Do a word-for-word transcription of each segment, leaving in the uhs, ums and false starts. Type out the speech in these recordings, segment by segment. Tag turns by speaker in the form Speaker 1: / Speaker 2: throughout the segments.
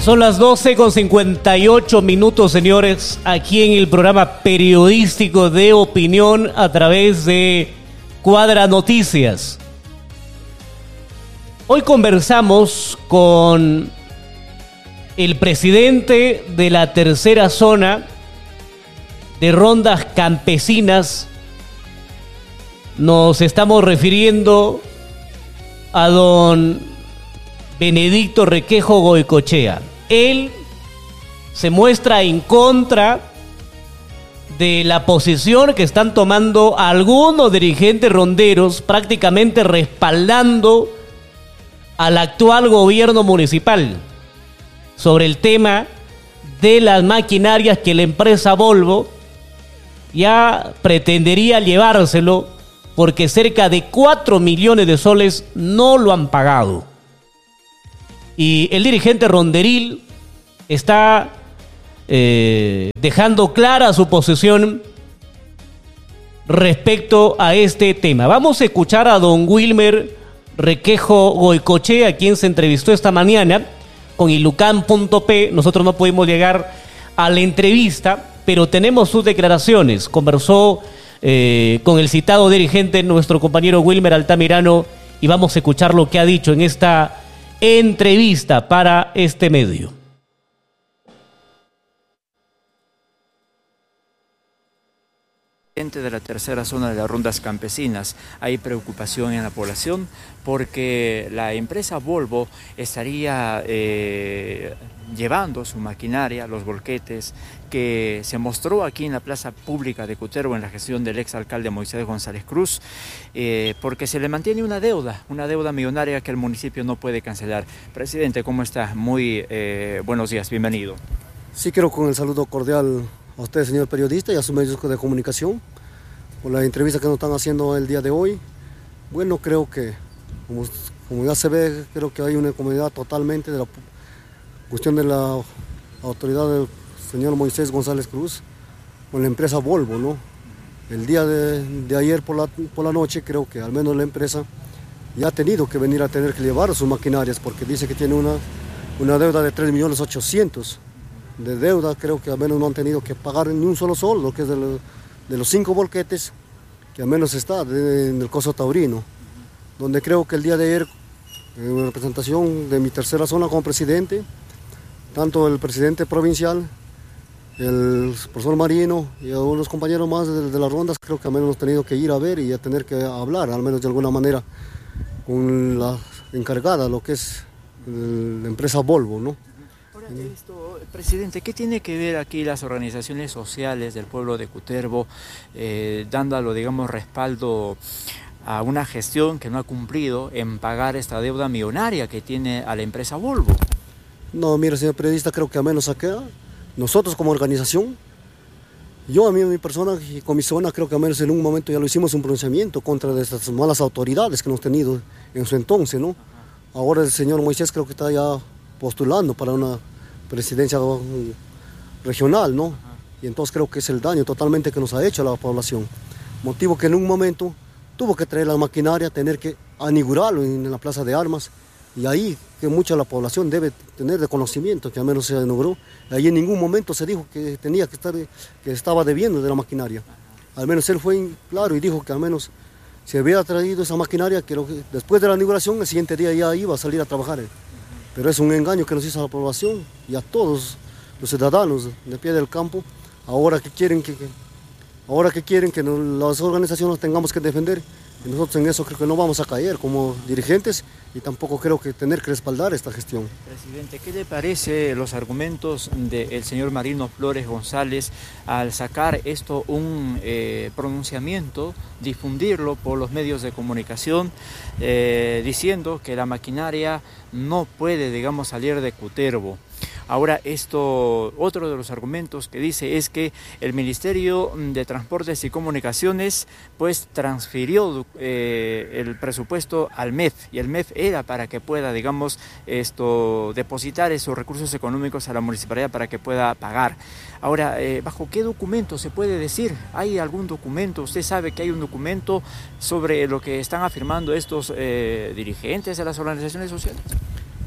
Speaker 1: Son las doce con cincuenta y ocho minutos, señores, aquí en el programa periodístico de opinión a través de Cuadra Noticias. Hoy conversamos con el presidente de la tercera zona de rondas campesinas. Nos estamos refiriendo a don Benedicto Requejo Goicoechea. Él se muestra en contra de la posición que están tomando algunos dirigentes ronderos, prácticamente respaldando al actual gobierno municipal sobre el tema de las maquinarias que la empresa Volvo ya pretendería llevárselo porque cerca de cuatro millones de soles no lo han pagado. Y el dirigente ronderil está eh, dejando clara su posición respecto a este tema. Vamos a escuchar a don Wilmer Requejo Goicoechea, a quien se entrevistó esta mañana con ilucan punto pe. Nosotros no pudimos llegar a la entrevista, pero tenemos sus declaraciones. Conversó eh, con el citado dirigente, nuestro compañero Wilmer Altamirano, y vamos a escuchar lo que ha dicho en esta entrevista para este medio.
Speaker 2: De la tercera zona de las rondas campesinas hay preocupación en la población porque la empresa Volvo estaría eh, llevando su maquinaria, los volquetes, que se mostró aquí en la plaza pública de Cutervo en la gestión del exalcalde Moisés González Cruz, eh, porque se le mantiene una deuda, una deuda millonaria que el municipio no puede cancelar. Presidente, ¿cómo está? Muy eh, buenos días, bienvenido.
Speaker 3: Sí, quiero con el saludo cordial a usted, señor periodista, y a sus medios de comunicación por la entrevista que nos están haciendo el día de hoy. Bueno, creo que, como, como ya se ve, creo que hay una comunidad totalmente de la cuestión de la autoridad del señor Moisés González Cruz con la empresa Volvo, ¿no? El día de, de ayer por la, por la noche, creo que al menos la empresa ya ha tenido que venir a tener que llevar sus maquinarias porque dice que tiene una, una deuda de tres millones ochocientos de deuda. Creo que al menos no han tenido que pagar ni un solo sol, lo que es de, lo, de los cinco volquetes que al menos está de, en el Coso Taurino, donde creo que el día de ayer, en representación de mi tercera zona como presidente, tanto el presidente provincial, el profesor Marino y algunos compañeros más de, de las rondas, creo que al menos hemos tenido que ir a ver y a tener que hablar, al menos de alguna manera, con la encargada, lo que es la empresa Volvo, ¿no?
Speaker 2: Esto, presidente, ¿qué tiene que ver aquí las organizaciones sociales del pueblo de Cutervo, eh, dándolo, digamos, respaldo a una gestión que no ha cumplido en pagar esta deuda millonaria que tiene a la empresa Volvo?
Speaker 3: No, mire, señor periodista, creo que al menos acá, nosotros como organización, yo a mí, mi persona y con mi zona, creo que al menos en un momento ya lo hicimos un pronunciamiento contra de estas malas autoridades que hemos tenido en su entonces, ¿no? Ahora el señor Moisés creo que está ya postulando para una presidencia regional, ¿no? Y entonces creo que es el daño totalmente que nos ha hecho a la población. Motivo que en un momento tuvo que traer la maquinaria, tener que inaugurarlo en la plaza de armas, y ahí que mucha de la población debe tener de conocimiento que al menos se inauguró. Ahí en ningún momento se dijo que tenía que estar, que estaba debiendo de la maquinaria. Al menos él fue claro y dijo que al menos se había traído esa maquinaria, que, lo que después de la inauguración el siguiente día ya iba a salir a trabajar. Pero es un engaño que nos hizo a la población y a todos los ciudadanos de pie del campo. Ahora que quieren que, que ahora que quieren que nos, las organizaciones tengamos que defender, y nosotros en eso creo que no vamos a caer como dirigentes y tampoco creo que tener que respaldar esta gestión.
Speaker 2: Presidente, ¿qué le parece los argumentos del señor Marino Flores González al sacar esto un eh, pronunciamiento, difundirlo por los medios de comunicación, eh, diciendo que la maquinaria no puede, digamos, salir de Cutervo? Ahora, esto, otro de los argumentos que dice es que el Ministerio de Transportes y Comunicaciones pues transfirió eh, el presupuesto al M E F, y el M E F era para que pueda, digamos, esto, depositar esos recursos económicos a la municipalidad para que pueda pagar. Ahora, eh, ¿bajo qué documento se puede decir? ¿Hay algún documento? ¿Usted sabe que hay un documento sobre lo que están afirmando estos eh, dirigentes de las organizaciones sociales?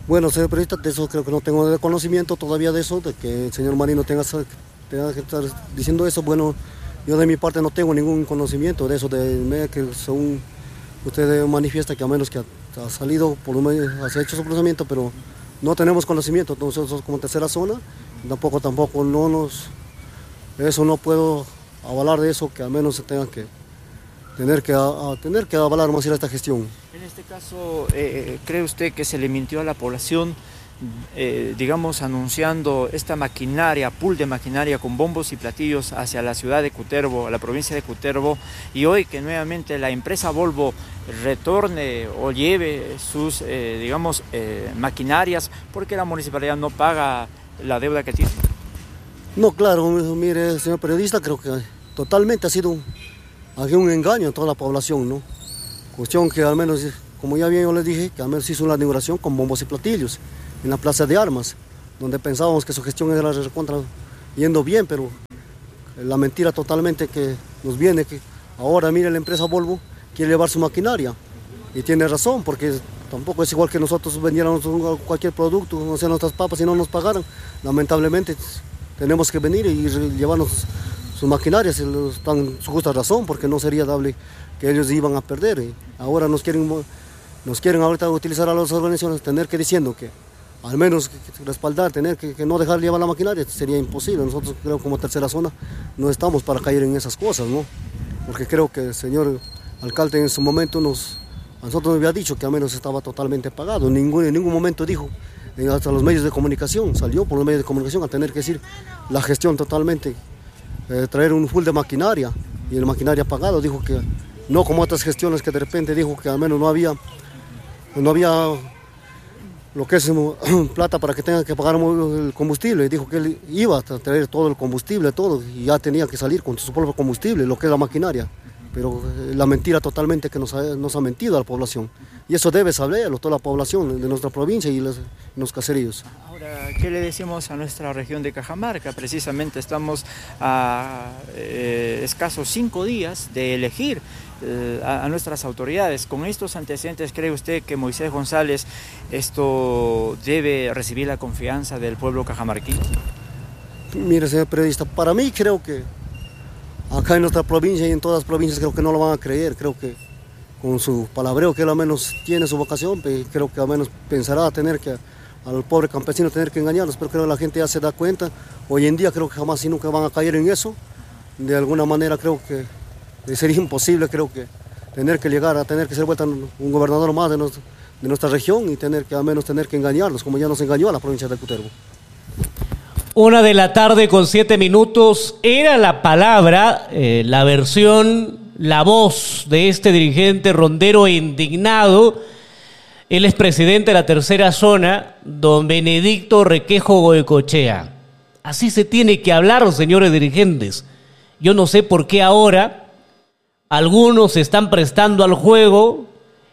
Speaker 3: Bueno, señor periodista, de eso creo que no tengo conocimiento todavía de eso, de que el señor Marino tenga, tenga que estar diciendo eso. Bueno, yo de mi parte no tengo ningún conocimiento de eso, de que según usted manifiesta que a menos que ha, ha salido, por lo menos ha hecho su procesamiento, pero no tenemos conocimiento. Nosotros como tercera zona, tampoco, tampoco, no nos, eso no puedo avalar de eso, que al menos se tenga que tener que, a, a tener que avalar más ir a esta gestión.
Speaker 2: En este caso, eh, ¿cree usted que se le mintió a la población, eh, digamos, anunciando esta maquinaria, pool de maquinaria con bombos y platillos hacia la ciudad de Cutervo, a la provincia de Cutervo, y hoy que nuevamente la empresa Volvo retorne o lleve sus, eh, digamos, eh, maquinarias porque la municipalidad no paga la deuda que tiene?
Speaker 3: No, claro, mire, señor periodista, creo que totalmente ha sido un, un engaño a toda la población, ¿no? Cuestión que al menos, como ya bien yo les dije, que al menos hizo una inauguración con bombos y platillos en la Plaza de Armas, donde pensábamos que su gestión era contra, yendo bien, pero la mentira totalmente que nos viene, que ahora mire la empresa Volvo quiere llevar su maquinaria, y tiene razón, porque tampoco es igual que nosotros vendiéramos cualquier producto, no sean nuestras papas, y no nos pagaran. Lamentablemente tenemos que venir y llevarnos sus maquinarias, están su justa razón, porque no sería dable que ellos iban a perder. Y ahora nos quieren, nos quieren ahorita utilizar a las organizaciones, tener que diciendo que al menos que, que respaldar, tener que, que no dejar llevar la maquinaria, sería imposible. Nosotros creo como tercera zona no estamos para caer en esas cosas, ¿no? Porque creo que el señor alcalde en su momento nos, a nosotros nos había dicho que al menos estaba totalmente pagado. En ningún, en ningún momento dijo, hasta los medios de comunicación, salió por los medios de comunicación a tener que decir la gestión totalmente, eh, traer un full de maquinaria, y el maquinaria pagado, dijo que no como otras gestiones que de repente dijo que al menos no había, no había lo que es plata para que tengan que pagar el combustible. Dijo que él iba a traer todo el combustible, todo, y ya tenía que salir con su propio combustible, lo que es la maquinaria. Pero la mentira totalmente que nos ha, nos ha mentido a la población. Y eso debe saberlo toda la población de nuestra provincia y los, los caseríos.
Speaker 2: Ahora, ¿qué le decimos a nuestra región de Cajamarca? Precisamente estamos a eh, escasos cinco días de elegir eh, a, a nuestras autoridades. Con estos antecedentes, ¿cree usted que Moisés González esto debe recibir la confianza del pueblo cajamarquino?
Speaker 3: Mire, señor periodista, para mí creo que acá en nuestra provincia y en todas las provincias creo que no lo van a creer. Creo que con su palabreo, que él al menos tiene su vocación, creo que al menos pensará tener que al pobre campesino tener que engañarlos, pero creo que la gente ya se da cuenta. Hoy en día creo que jamás y nunca van a caer en eso. De alguna manera creo que sería imposible, creo que tener que llegar a tener que ser vuelta un gobernador más de, nos, de nuestra región y tener que al menos tener que engañarlos, como ya nos engañó a la provincia de Cutervo.
Speaker 1: Una de la tarde con siete minutos, era la palabra, eh, la versión, la voz de este dirigente rondero indignado, el expresidente de la tercera zona, don Benedicto Requejo Goicoechea. Así se tiene que hablar, señores dirigentes. Yo no sé por qué ahora algunos se están prestando al juego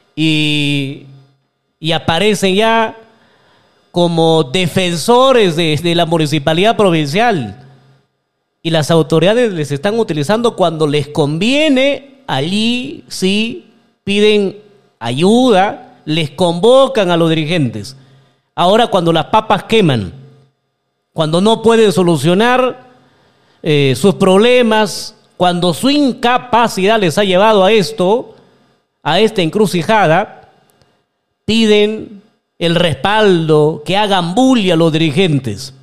Speaker 1: y, y aparecen ya como defensores de, de la municipalidad provincial, y las autoridades les están utilizando cuando les conviene. Allí sí piden ayuda, les convocan a los dirigentes. Ahora cuando las papas queman, cuando no pueden solucionar eh, sus problemas, cuando su incapacidad les ha llevado a esto, a esta encrucijada, piden el respaldo, que hagan bulla a los dirigentes.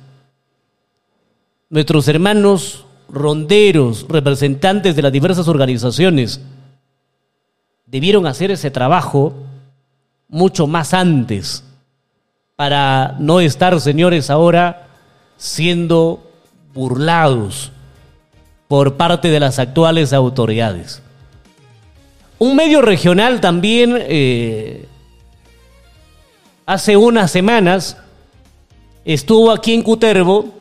Speaker 1: Nuestros hermanos ronderos, representantes de las diversas organizaciones, debieron hacer ese trabajo mucho más antes, para no estar, señores, ahora siendo burlados por parte de las actuales autoridades. Un medio regional también eh, hace unas semanas estuvo aquí en Cutervo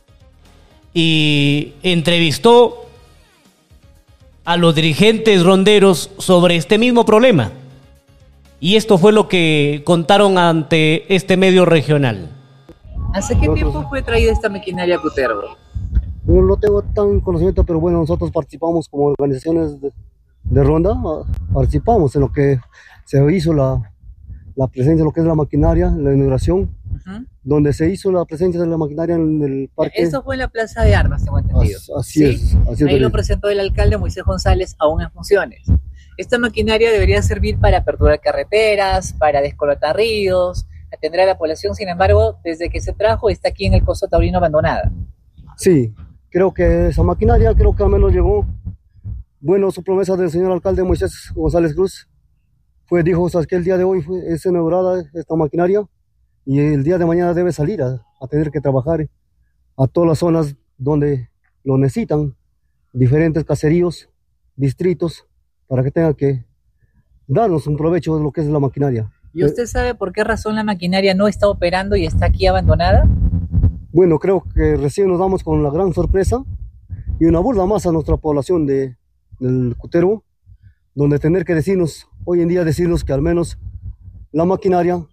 Speaker 1: y entrevistó a los dirigentes ronderos sobre este mismo problema. Y esto fue lo que contaron ante este medio regional.
Speaker 4: ¿Hace qué tiempo fue traída esta maquinaria a Cutervo?
Speaker 3: No lo tengo tan conocimiento, pero bueno, nosotros participamos como organizaciones de, de ronda, participamos en lo que se hizo la la presencia de lo que es la maquinaria, la inauguración,
Speaker 4: Ujú.
Speaker 3: donde se hizo la presencia de la maquinaria en el parque.
Speaker 4: Eso fue en la Plaza de Armas, tengo entendido.
Speaker 3: As- Así es, así es.
Speaker 4: Ahí lo
Speaker 3: Benito.
Speaker 4: presentó el alcalde Moisés González, aún en funciones. Esta maquinaria debería servir para aperturar carreteras, para descolotar ríos, atender a la población. Sin embargo, desde que se trajo está aquí en el Coso Taurino abandonada.
Speaker 3: Sí, creo que esa maquinaria, creo que al menos llegó. Bueno, su promesa del señor alcalde Moisés González Cruz fue, dijo, sabes que el día de hoy fue, es inaugurada esta maquinaria y el día de mañana debe salir a, a tener que trabajar a todas las zonas donde lo necesitan, diferentes caseríos, distritos, para que tenga que darnos un provecho de lo que es la maquinaria.
Speaker 4: ¿Y usted sabe por qué razón la maquinaria no está operando y está aquí abandonada?
Speaker 3: Bueno, creo que recién nos damos con la gran sorpresa y una burla más a nuestra población de, del Cutervo, donde tener que decirnos, hoy en día decirnos que al menos la maquinaria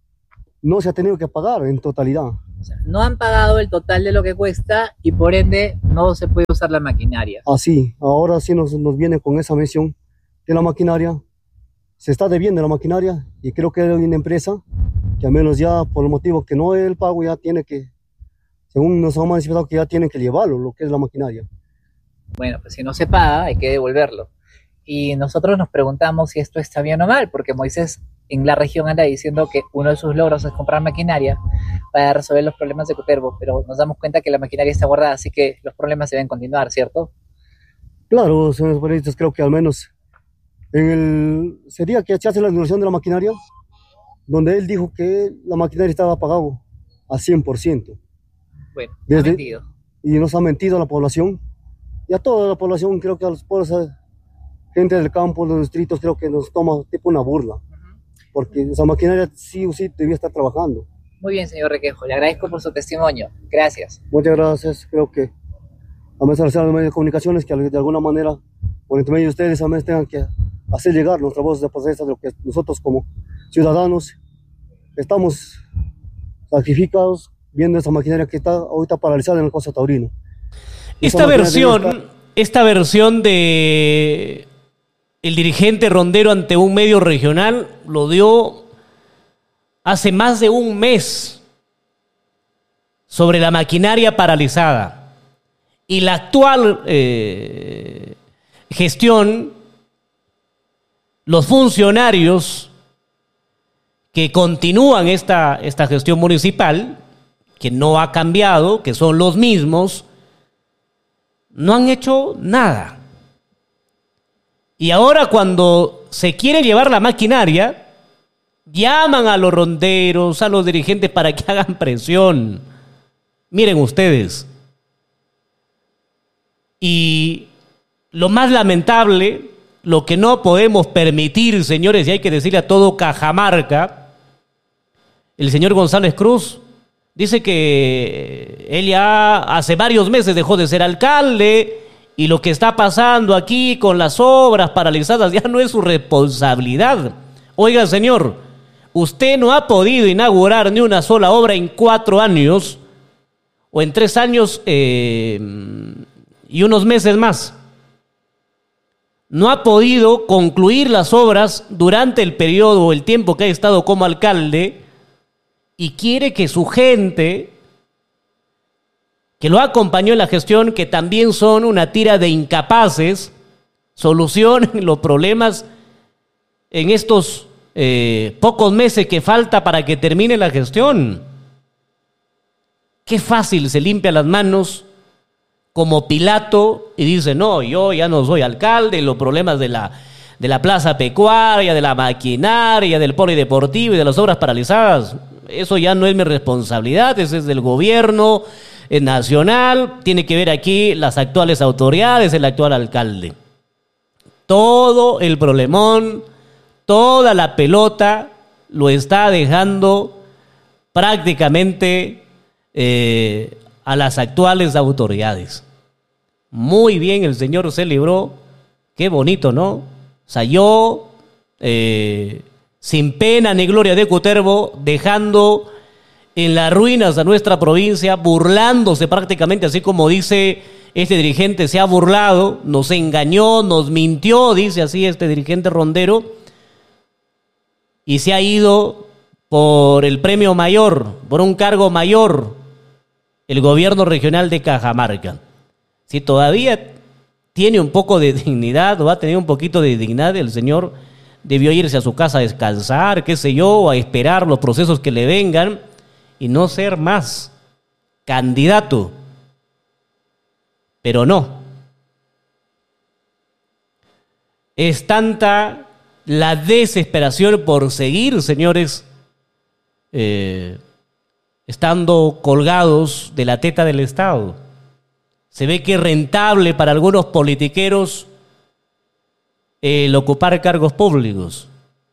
Speaker 3: no se ha tenido que pagar en totalidad.
Speaker 4: O sea, no han pagado el total de lo que cuesta y por ende no se puede usar la maquinaria.
Speaker 3: Así, ahora sí nos, nos viene con esa mención que la maquinaria, se está debiendo la maquinaria y creo que hay una empresa que al menos ya por el motivo que no es el pago ya tiene que, según nos han manifestado, que ya tienen que llevarlo, lo que es la maquinaria.
Speaker 4: Bueno, pues si no se paga hay que devolverlo. Y nosotros nos preguntamos si esto está bien o mal, porque Moisés en la región anda diciendo que uno de sus logros es comprar maquinaria para resolver los problemas de Cutervo, pero nos damos cuenta que la maquinaria está guardada, así que los problemas deben continuar, ¿cierto?
Speaker 3: Claro, señores periodistas, creo que al menos en el sería que se hace la inauguración de la maquinaria, donde él dijo que la maquinaria estaba pagado a cien por ciento.
Speaker 4: Bueno, ha
Speaker 3: Desde-
Speaker 4: mentido.
Speaker 3: Y nos ha mentido a la población y a toda la población, creo que a los pueblos, a gente del campo, los distritos, creo que nos toma tipo una burla, porque esa maquinaria sí o sí debía estar trabajando.
Speaker 4: Muy bien, señor Requejo, le agradezco por su testimonio. Gracias.
Speaker 3: Muchas gracias, creo que a veces a los medios de comunicaciones que de alguna manera, por entre medio de ustedes, a veces tengan que hacer llegar nuestra voz de protesta de lo que nosotros como ciudadanos estamos sacrificados viendo esa maquinaria que está ahorita paralizada en el Coso Taurino. Esa
Speaker 1: Esta
Speaker 3: maquinaria
Speaker 1: versión,
Speaker 3: debe estar-
Speaker 1: esta versión de el dirigente Rondero ante un medio regional lo dio hace más de un mes sobre la maquinaria paralizada. Y la actual eh, gestión, los funcionarios que continúan esta, esta gestión municipal, que no ha cambiado, que son los mismos, no han hecho nada. Y ahora cuando se quiere llevar la maquinaria, llaman a los ronderos, a los dirigentes para que hagan presión. Miren ustedes. Y lo más lamentable, lo que no podemos permitir, señores, y hay que decirle a todo Cajamarca, el señor González Cruz dice que él ya hace varios meses dejó de ser alcalde y lo que está pasando aquí con las obras paralizadas ya no es su responsabilidad. Oiga, señor, usted no ha podido inaugurar ni una sola obra en cuatro años o en tres años eh, y unos meses más. No ha podido concluir las obras durante el periodo o el tiempo que ha estado como alcalde y quiere que su gente, que lo acompañó en la gestión, que también son una tira de incapaces, solucionen los problemas en estos eh, pocos meses que falta para que termine la gestión. Qué fácil se limpia las manos como Pilato y dice, no, yo ya no soy alcalde, los problemas de la, de la plaza pecuaria, de la maquinaria, del polideportivo y de las obras paralizadas, eso ya no es mi responsabilidad, eso es del gobierno eh, nacional, tiene que ver aquí las actuales autoridades, el actual alcalde. Todo el problemón, toda la pelota lo está dejando prácticamente eh, a las actuales autoridades. Muy bien, el señor se libró, qué bonito, ¿no? Salió eh, sin pena ni gloria de Cutervo, dejando en las ruinas a nuestra provincia, burlándose prácticamente, así como dice este dirigente, se ha burlado, nos engañó, nos mintió, dice así este dirigente rondero. y se ha ido por el premio mayor, por un cargo mayor, el gobierno regional de Cajamarca. Si todavía tiene un poco de dignidad o ha tenido un poquito de dignidad, el señor debió irse a su casa a descansar, qué sé yo, a esperar los procesos que le vengan y no ser más candidato. Pero no. Es tanta la desesperación por seguir, señores, eh, estando colgados de la teta del Estado. Se ve que es rentable para algunos politiqueros el ocupar cargos públicos.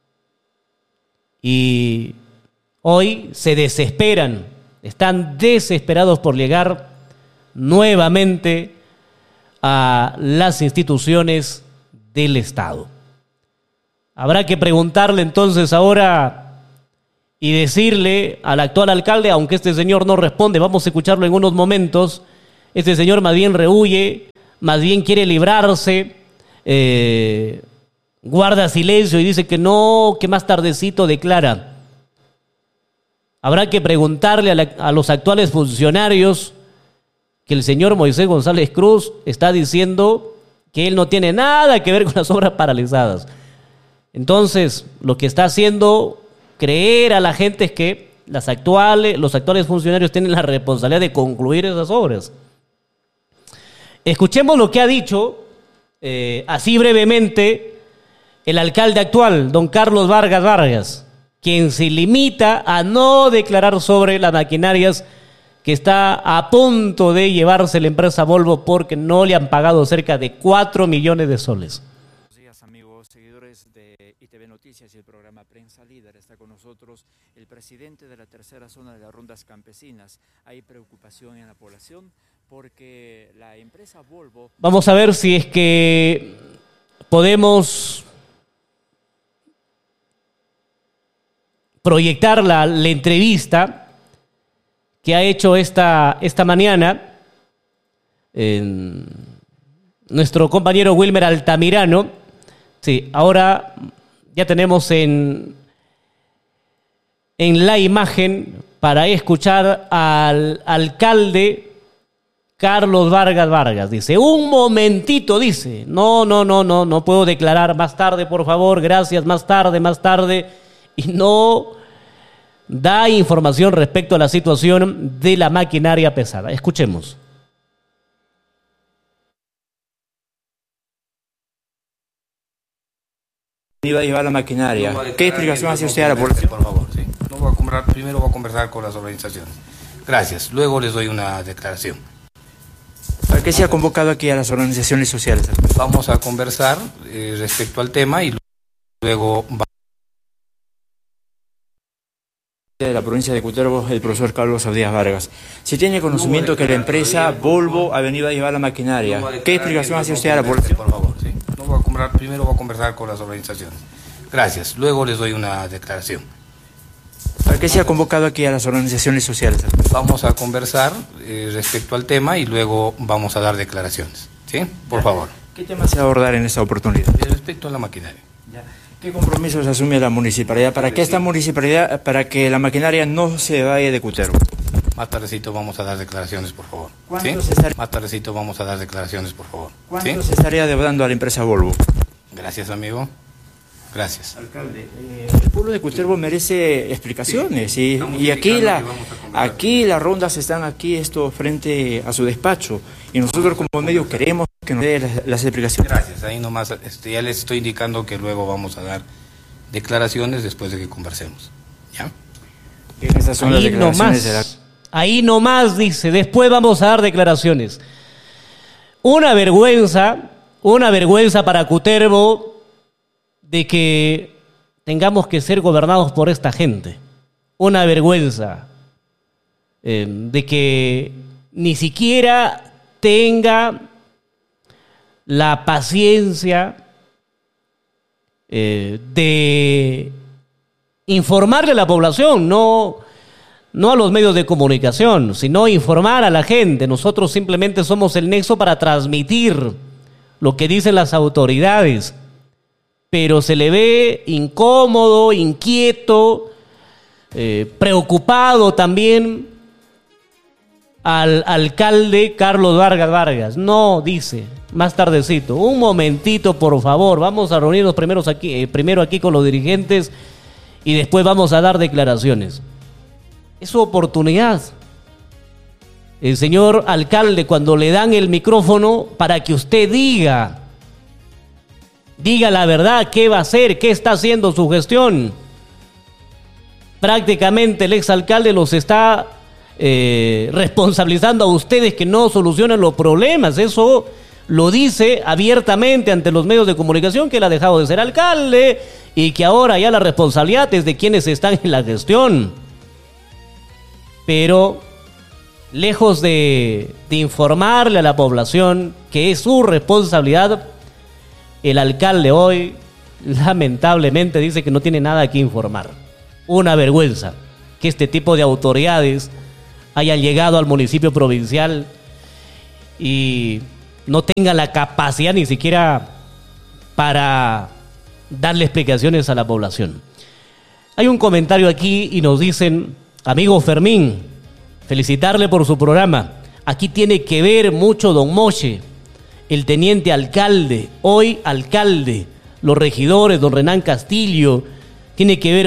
Speaker 1: Y hoy se desesperan, están desesperados por llegar nuevamente a las instituciones del Estado. Habrá que preguntarle entonces ahora y decirle al actual alcalde, aunque este señor no responde, vamos a escucharlo en unos momentos, este señor más bien rehuye, más bien quiere librarse, eh, guarda silencio y dice que no, que más tardecito declara. Habrá que preguntarle a, la, a los actuales funcionarios que el señor Moisés González Cruz está diciendo que él no tiene nada que ver con las obras paralizadas. Entonces, lo que está haciendo creer a la gente es que las actuales, los actuales funcionarios tienen la responsabilidad de concluir esas obras. Escuchemos lo que ha dicho, eh, así brevemente, el alcalde actual, don Carlos Vargas Vargas, quien se limita a no declarar sobre las maquinarias que está a punto de llevarse la empresa Volvo porque no le han pagado cerca de cuatro millones de soles.
Speaker 2: Buenos días, amigos, seguidores de I T V Noticias y el programa Prensa Líder. Está con nosotros el presidente de la tercera zona de las rondas campesinas. Hay preocupación en la población porque la empresa Volvo...
Speaker 1: Vamos a ver si es que podemos proyectar la, la entrevista que ha hecho esta, esta mañana eh, nuestro compañero Wilmer Altamirano. Sí, ahora ya tenemos en, en la imagen para escuchar al alcalde Carlos Vargas Vargas. Dice, un momentito, dice, no, no, no, no, no puedo declarar, más tarde, por favor, gracias, más tarde, más tarde, y no da información respecto a la situación de la maquinaria pesada. Escuchemos.
Speaker 2: Iba a llevar la maquinaria. ¿Qué explicación hace usted a la población?
Speaker 5: Por favor, sí. No voy a comprar, primero voy a conversar con las organizaciones. Gracias. Luego les doy una declaración.
Speaker 2: ¿Para qué se ha convocado aquí a las organizaciones sociales?
Speaker 5: Vamos a conversar eh, respecto al tema y luego va
Speaker 2: de la provincia de Cutervo, el profesor Carlos Díaz Vargas. Si tiene conocimiento que la empresa Volvo ha venido a llevar la maquinaria, ¿qué explicación hace usted a la población?
Speaker 5: Por favor, sí. No voy a comprar, primero voy a conversar con las organizaciones. Gracias. Luego les doy una declaración.
Speaker 2: ¿Para qué se ha convocado aquí a las organizaciones sociales?
Speaker 5: Vamos a conversar eh, respecto al tema y luego vamos a dar declaraciones. ¿Sí? Por favor.
Speaker 2: ¿Qué tema se va a abordar en esta oportunidad?
Speaker 5: Respecto a la maquinaria.
Speaker 2: Ya. ¿Qué compromisos asume la municipalidad para que esta municipalidad, para que la maquinaria no se vaya de Cutervo?
Speaker 5: Más tardecito vamos a dar declaraciones, por favor.
Speaker 2: ¿Cuánto
Speaker 5: ¿Sí?
Speaker 2: se estaría...
Speaker 5: Más tardecito vamos a dar declaraciones, por favor.
Speaker 2: ¿Cuánto
Speaker 5: ¿Sí?
Speaker 2: se estaría deudando a la empresa Volvo?
Speaker 5: Gracias, amigo. Gracias.
Speaker 2: Alcalde, eh, el pueblo de Cutervo merece explicaciones, sí, y, y aquí la, aquí las rondas están aquí esto frente a su despacho y nosotros como medio queremos que nos dé las, las explicaciones.
Speaker 5: Gracias. Ahí nomás este, ya les estoy indicando que luego vamos a dar declaraciones después de que conversemos. ¿Ya?
Speaker 2: Esas son las
Speaker 1: Ahí
Speaker 2: declaraciones
Speaker 1: nomás,
Speaker 2: de la...
Speaker 1: ahí nomás dice, después vamos a dar declaraciones. Una vergüenza, una vergüenza para Cutervo de que tengamos que ser gobernados por esta gente. Una vergüenza eh, de que ni siquiera tenga la paciencia eh, de informarle a la población, no, no a los medios de comunicación, sino informar a la gente. Nosotros simplemente somos el nexo para transmitir lo que dicen las autoridades. pero se le ve incómodo, inquieto, eh, preocupado también al alcalde Carlos Vargas Vargas. No, dice, más tardecito, un momentito por favor, vamos a reunirnos primero aquí, eh, primero aquí con los dirigentes y después vamos a dar declaraciones. Es su oportunidad. El señor alcalde, cuando le dan el micrófono para que usted diga, diga la verdad, qué va a hacer, qué está haciendo su gestión. Prácticamente el exalcalde los está eh, responsabilizando a ustedes que no solucionan los problemas. Eso lo dice abiertamente ante los medios de comunicación, que él ha dejado de ser alcalde y que ahora ya la responsabilidad es de quienes están en la gestión. Pero lejos de, de informarle a la población que es su responsabilidad, el alcalde hoy lamentablemente dice que no tiene nada que informar. Una vergüenza que este tipo de autoridades hayan llegado al municipio provincial y no tengan la capacidad ni siquiera para darle explicaciones a la población. Hay un comentario aquí y nos dicen, amigo Fermín, felicitarle por su programa. Aquí tiene que ver mucho don Moche, el teniente alcalde, hoy alcalde, los regidores, don Renán Castillo, tiene que ver